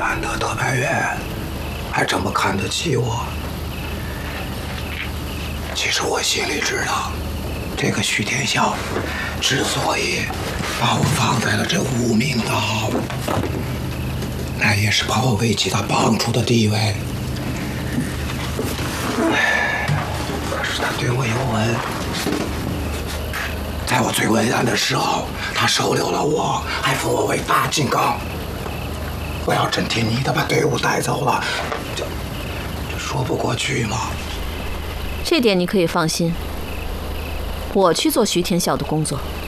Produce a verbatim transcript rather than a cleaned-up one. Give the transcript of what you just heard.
难得特派员还这么看得起我。其实我心里知道，这个徐天笑之所以把我放在了这无名岛，那也是怕我危及他帮主的地位。可是他对我有恩，在我最为难的时候，他收留了我，还封我为大金刚。我要真听你的把队伍带走了，这这说不过去吗？ 这点你可以放心，我去做徐天笑的工作。